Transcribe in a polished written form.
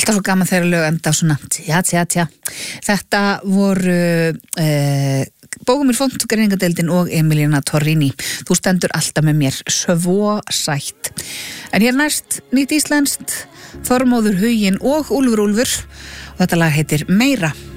Alltaf svo gaman þegar lög enda svona tja. Þetta voru Bókumir Font, greiningadeildin og Emilíana Torrini. Þú stendur alltaf með mér, svo sætt. En hér næst nýtt íslenskt, Þormóður Huginn og Úlfur. Og þetta lag heitir Meira.